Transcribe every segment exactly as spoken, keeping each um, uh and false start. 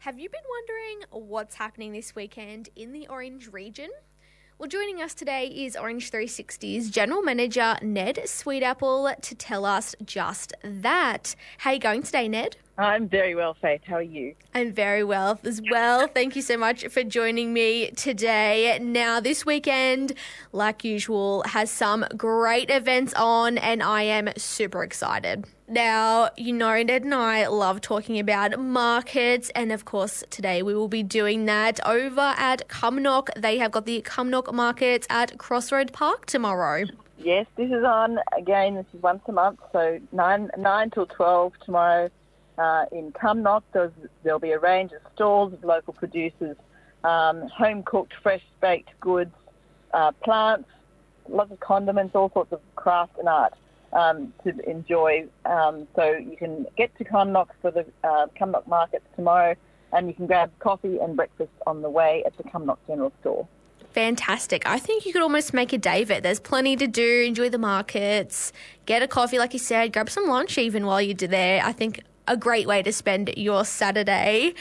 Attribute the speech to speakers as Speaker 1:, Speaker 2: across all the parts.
Speaker 1: Have you been wondering what's happening this weekend in the Orange region? Well, joining us today is Orange three sixty's General Manager Ned Sweetapple to tell us just that. How are you going today, Ned?
Speaker 2: I'm very well, Faith. How are you?
Speaker 1: I'm very well as well. Thank you so much for joining me today. Now, this weekend, like usual, has some great events on and I am super excited. Now, you know, Ned and I love talking about markets, and of course, today we will be doing that over at Cumnock. They have got the Cumnock Market at Crossroad Park tomorrow.
Speaker 2: Yes, this is on, again, this is once a month, so nine, nine till twelve tomorrow uh, in Cumnock. There's, there'll be a range of stalls of local producers, um, home-cooked, fresh-baked goods, uh, plants, lots of condiments, all sorts of craft and art. Um, to enjoy. Um, so you can get to Cumnock for the uh, Cumnock Markets tomorrow, and you can grab coffee and breakfast on the way at the Cumnock General Store.
Speaker 1: Fantastic. I think you could almost make a day of it. There's plenty to do. Enjoy the markets, get a coffee, like you said, grab some lunch even while you're there. I think a great way to spend your Saturday.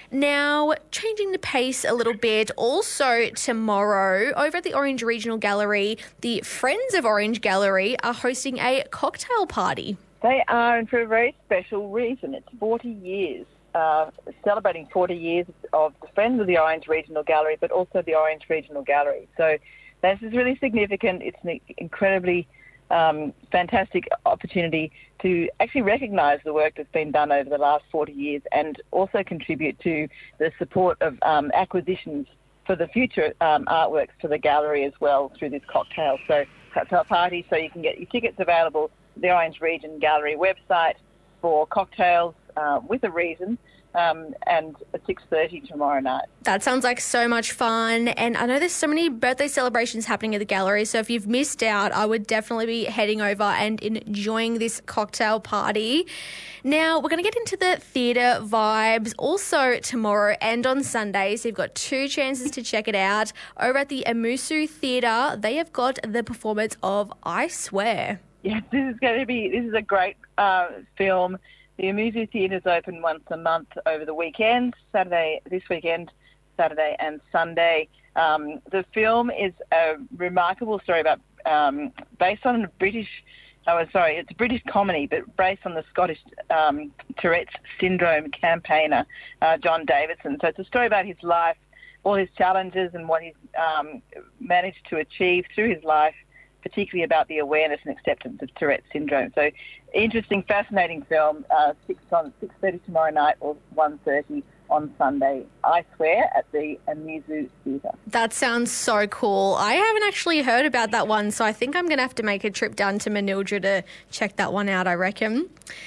Speaker 1: Now, changing the pace a little bit, also tomorrow over at the Orange Regional Gallery, the Friends of Orange Gallery are hosting a cocktail party.
Speaker 2: They are, and for a very special reason. It's forty years, uh, celebrating forty years of the Friends of the Orange Regional Gallery, but also the Orange Regional Gallery. So this is really significant. It's an incredibly Um, fantastic opportunity to actually recognise the work that's been done over the last forty years and also contribute to the support of um, acquisitions for the future um, artworks for the gallery as well through this cocktail. So cocktail party, so you can get your tickets available at the Orange Region Gallery website for cocktails uh, with a reason. Um, and at six thirty tomorrow night.
Speaker 1: That sounds like so much fun, and I know there's so many birthday celebrations happening at the gallery, so if you've missed out, I would definitely be heading over and enjoying this cocktail party. Now, we're going to get into the theatre vibes also tomorrow and on Sunday, so you've got two chances to check it out. Over at the Amusu Theatre, they have got the performance of I Swear.
Speaker 2: Yes, this is going to be, this is a great uh, film. The Amusu Theatre is open once a month over the weekend, Saturday, this weekend, Saturday and Sunday. Um, the film is a remarkable story about, um, based on a British, oh, sorry, it's a British comedy, but based on the Scottish um, Tourette's syndrome campaigner, uh, John Davidson. So it's a story about his life, all his challenges and what he's um, managed to achieve through his life, particularly about the awareness and acceptance of Tourette's syndrome. So, interesting, fascinating film, uh, six on six thirty tomorrow night or one thirty on Sunday, I Swear, at the Amusu Theatre.
Speaker 1: That sounds so cool. I haven't actually heard about that one, so I think I'm going to have to make a trip down to Manildra to check that one out, I reckon.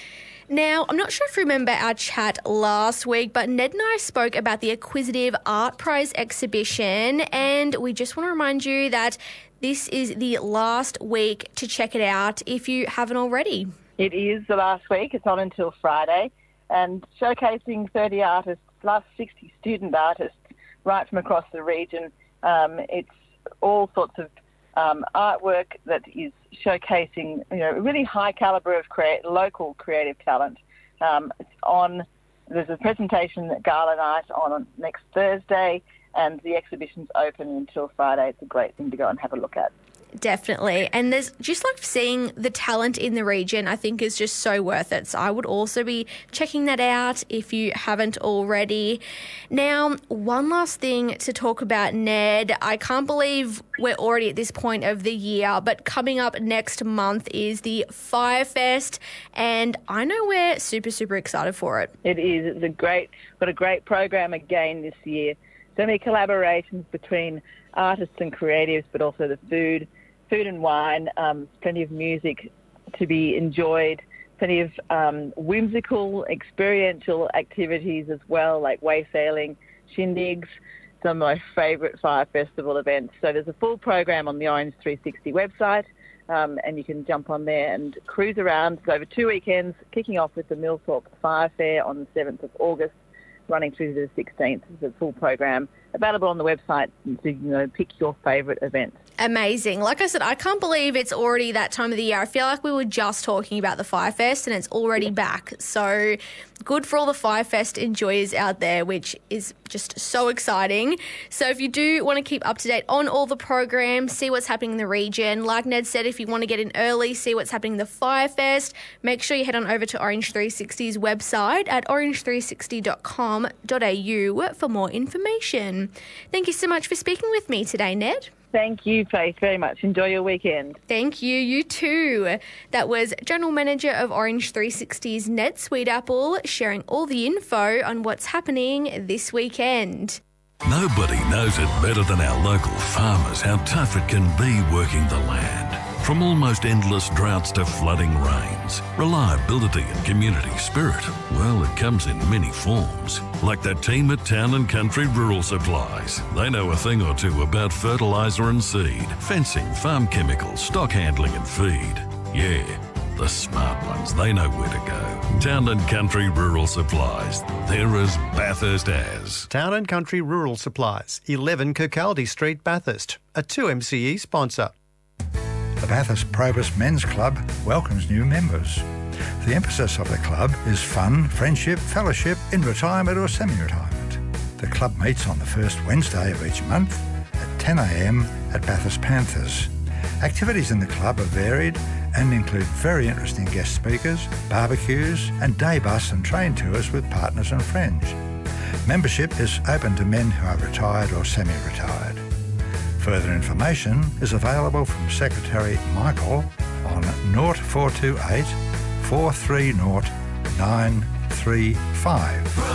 Speaker 1: Now, I'm not sure if you remember our chat last week, but Ned and I spoke about the Acquisitive Art Prize exhibition, and we just want to remind you that this is the last week to check it out if you haven't already.
Speaker 2: It is the last week. It's on until Friday, and showcasing thirty artists, plus sixty student artists right from across the region. Um, it's all sorts of um, artwork that is showcasing, you know, really high calibre of create, local creative talent. Um, it's on. There's a presentation at Gala Night on next Thursday, and the exhibition's open until Friday. It's a great thing to go and have a look at.
Speaker 1: Definitely. And there's just like seeing the talent in the region, I think is just so worth it. So I would also be checking that out if you haven't already. Now, one last thing to talk about, Ned. I can't believe we're already at this point of the year, but coming up next month is the Firefest, and I know we're super, super excited for it.
Speaker 2: It is. It's a great, got a great program again this year. So many collaborations between artists and creatives, but also the food, food and wine, um, plenty of music to be enjoyed, plenty of um, whimsical, experiential activities as well, like waysailing, shindigs, some of my favourite Fire Festival events. So there's a full program on the Orange three sixty website, um, and you can jump on there and cruise around. It's over two weekends, kicking off with the Millthorpe Fire Fair on the seventh of August, running through to the sixteenth. It's a full program available on the website, so you know, pick your favourite event.
Speaker 1: Amazing. Like I said, I can't believe it's already that time of the year. I feel like we were just talking about the Firefest and it's already back. So good for all the Fire Fest enjoyers out there, which is just so exciting. So if you do want to keep up to date on all the programs, see what's happening in the region, like Ned said, if you want to get in early, see what's happening in the Fire Fest, make sure you head on over to Orange three sixty's website at orange three sixty dot com dot a u for more information. Thank you so much for speaking with me today, Ned.
Speaker 2: Thank you, Faith, very much. Enjoy your weekend.
Speaker 1: Thank you. You too. That was General Manager of Orange three sixty's Ned Sweetapple sharing all the info on what's happening this weekend.
Speaker 3: Nobody knows it better than our local farmers how tough it can be working the land. From almost endless droughts to flooding rains, reliability and community spirit, well, it comes in many forms. Like that team at Town and Country Rural Supplies. They know a thing or two about fertiliser and seed, fencing, farm chemicals, stock handling and feed. Yeah, the smart ones, they know where to go. Town and Country Rural Supplies. They're as Bathurst as.
Speaker 4: Town and Country Rural Supplies, eleven Kirkcaldy Street, Bathurst. A two M C E sponsor.
Speaker 5: The Bathurst Probus Men's Club welcomes new members. The emphasis of the club is fun, friendship, fellowship in retirement or semi-retirement. The club meets on the first Wednesday of each month at ten a m at Bathurst Panthers. Activities in the club are varied and include very interesting guest speakers, barbecues and day bus and train tours with partners and friends. Membership is open to men who are retired or semi-retired. Further information is available from Secretary Michael on zero four two eight, four three zero, nine three five.